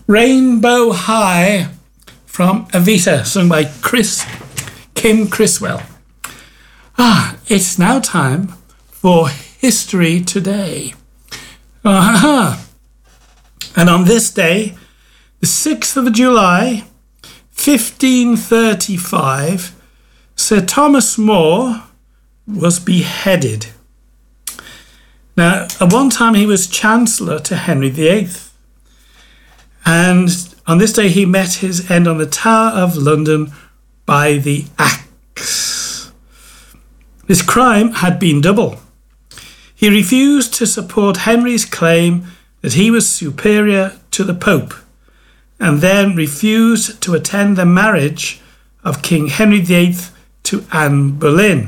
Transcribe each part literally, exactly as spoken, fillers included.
Rainbow High from Evita, sung by Chris Kim Criswell. Ah, it's now time for History Today. Aha! And on this day, the sixth of July, fifteen thirty-five, Sir Thomas More was beheaded. Now, at one time he was Chancellor to Henry the Eighth. And on this day he met his end on the Tower of London by the axe. His crime had been double. He refused to support Henry's claim that he was superior to the Pope, and then refused to attend the marriage of King Henry the Eighth to Anne Boleyn.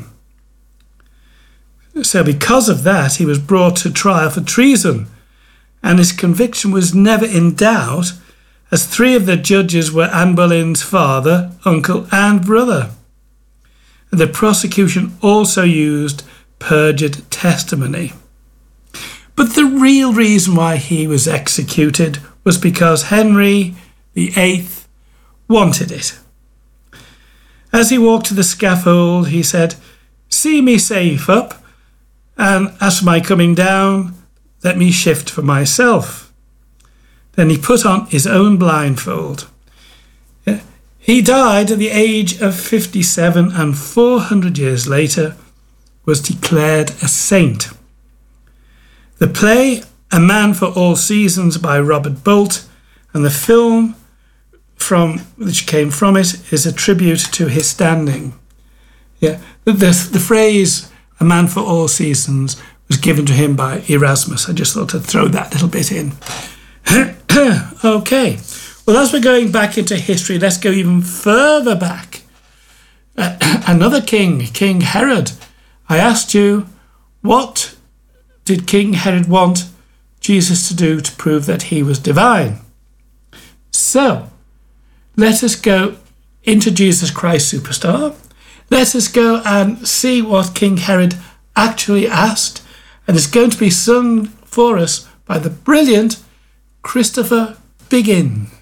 So because of that, he was brought to trial for treason, and his conviction was never in doubt, as three of the judges were Anne Boleyn's father, uncle, and brother. The prosecution also used perjured testimony. But the real reason why he was executed was because Henry the Eighth wanted it. As he walked to the scaffold, he said, "See me safe up, and as for my coming down, let me shift for myself." Then he put on his own blindfold. He died at the age of fifty-seven, and four hundred years later was declared a saint. The play A Man for All Seasons by Robert Bolt, and the film from which came from it is a tribute to his standing. Yeah, the, the, the phrase "a man for all seasons" was given to him by Erasmus. I just thought I'd throw that little bit in. Okay, well, as we're going back into history, let's go even further back. Uh, another king, King Herod. I asked you, what did King Herod want Jesus to do to prove that he was divine? So, let us go into Jesus Christ Superstar. Let us go and see what King Herod actually asked, and it's going to be sung for us by the brilliant Christopher Biggins.